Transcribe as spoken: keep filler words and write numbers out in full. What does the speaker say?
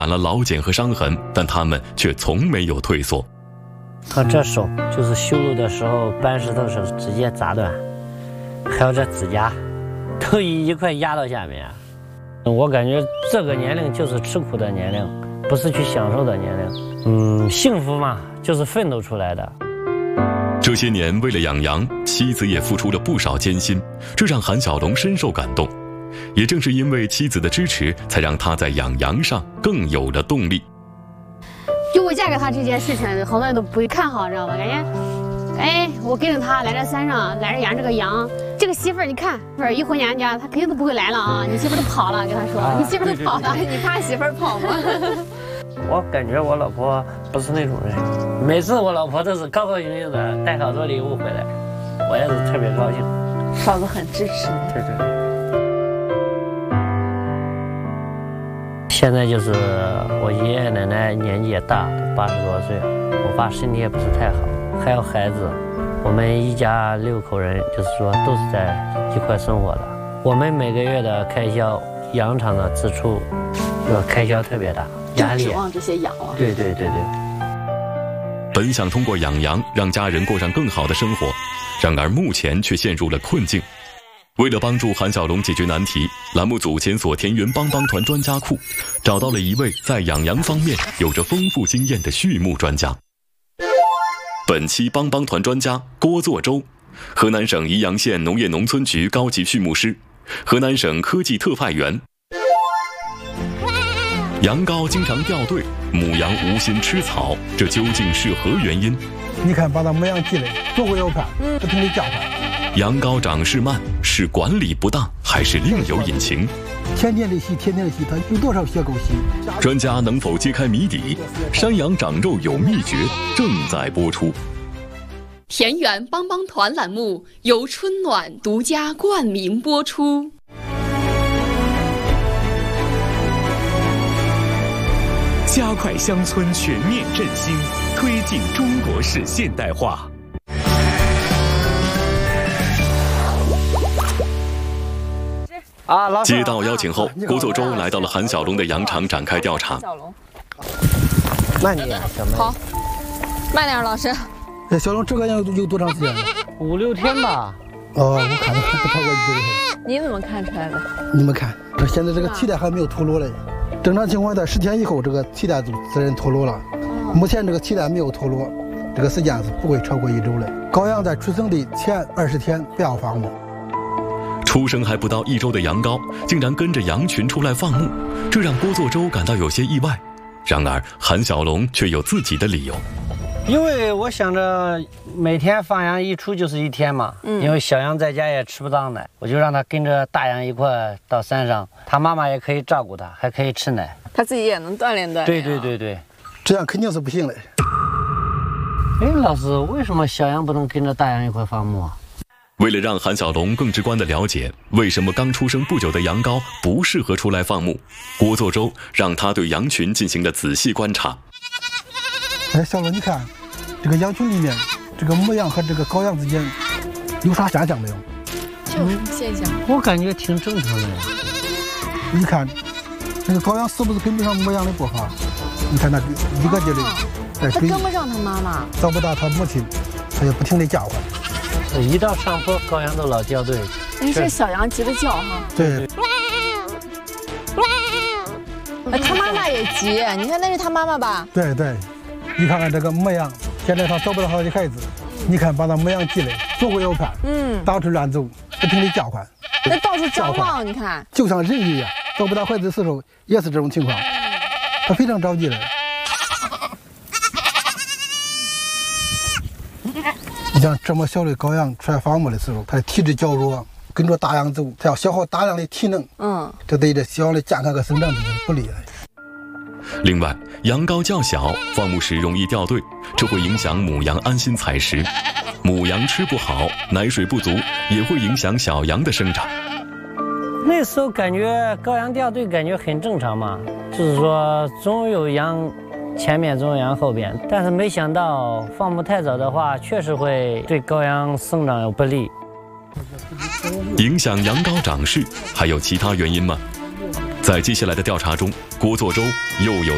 满了老茧和伤痕，但它们却从没有退缩。 和这手就是修路的时候搬石头时直接砸断，还有这指甲，都一一块压到下面。我感觉这个年龄就是吃苦的年龄，不是去享受的年龄。嗯，幸福嘛，就是奋斗出来的。 这些年为了养羊，妻子也付出了不少艰辛，这让韩小龙深受感动。也正是因为妻子的支持，才让他在养羊上更有了动力。 就我嫁给他这件事情，好多人都不会看好，知道吧？感觉，哎，我跟着他来这山上，来这养这个羊。这个媳妇儿，你看，不是一回娘家，他肯定都不会来了啊！你媳妇儿都跑了，跟他说，你媳妇儿都跑了，你怕媳妇儿跑吗？ 我感觉我老婆不是那种人，每次我老婆都是高高兴兴的带好多礼物回来，我也是特别高兴。 嫂子很支持。 对对。现在就是我爷爷奶奶年纪也大，都八十多岁了，我爸身体也不是太好，还有孩子，我们一家六口人，就是说都是在一块生活的。我们每个月的开销，羊场的支出，这个开销特别大。压力指望这些羊了。 对对对对。 本想通过养羊让家人过上更好的生活，然而目前却陷入了困境。为了帮助韩小龙解决难题，栏目组检索田园帮帮团专家库，找到了一位在养羊方面有着丰富经验的畜牧专家。本期帮帮团专家郭作周，河南省宜阳县农业农村局高级畜牧师，河南省科技特派员。羊羔经常掉队，母羊无心吃草，这究竟是何原因？ 你看，把它母羊积累，左顾右盼，不停地叫唤。 羊羔长势慢，是管理不当，还是另有隐情？ 天天的洗，天天的洗，它有多少血沟洗？ 专家能否揭开谜底？山羊长肉有秘诀，正在播出。 田园帮帮团栏目由春暖独家冠名播出。 加快乡村全面振兴，推进中国式现代化。 啊，老接到邀请后，郭作周来到了韩小龙的羊场展开调查。 慢点，小妹。 好，慢点，老师。 哎，小龙，这个羊有多长时间了？ 五六天吧。 哦，我看到不超过一周天。 你怎么看出来的？ 你们看，这现在这个脐带还没有脱落嘞。正常情况在十天以后，这个脐带就自然脱落了。目前这个脐带没有脱落，这个时间是不会超过一周的。羔羊在出生的前二十天不要放牧。 出生还不到一周的羊羔竟然跟着羊群出来放牧，这让郭作周感到有些意外。然而韩小龙却有自己的理由。 因为我想着每天放羊一出就是一天嘛，嗯、因为小羊在家也吃不到奶，我就让它跟着大羊一块到山上，它妈妈也可以照顾它，还可以吃奶， 它自己也能锻炼锻炼。 对对对对， 这样肯定是不行的。 哎，老师，为什么小羊不能跟着大羊一块放牧啊？ 为了让韩小龙更直观地了解为什么刚出生不久的羊羔不适合出来放牧，郭作周让他对羊群进行了仔细观察。 哎，小龙，你看这个羊群里面，这个母羊和这个羔羊之间有啥现象没有？ 有什么现象？ 我感觉挺正常的呀。 你看，这个羔羊是不是跟不上母羊的步伐？你看那一个劲的在追， 它跟不上它妈妈， 找不到它母亲，它就不停地叫唤。 一到上坡，羔羊都老掉队。 那是小羊急的叫哈。 对。 它妈妈也急，你看那是它妈妈吧？ 对对。你看看这个母羊，现在它找不到它的孩子，你看把它母羊积累，左顾右盼，嗯，到处乱走，不停地叫唤， 那到处张望，你看， 就像人一样，找不到孩子的时候也是这种情况，它非常着急的。你像这么小的羔羊出来放牧的时候，它的体质较弱，跟着大羊走，它要消耗大量的体能，嗯，这对这小羊的健康和生长都是不利的。 另外，羊羔较小，放牧时容易掉队，这会影响母羊安心采食。母羊吃不好，奶水不足，也会影响小羊的生长。 那时候感觉羔羊掉队，感觉很正常嘛，就是说总有羊前面，总有羊后边。但是没想到放牧太早的话，确实会对羔羊生长有不利。 影响羊羔长势，还有其他原因吗？在接下来的调查中，郭作周又有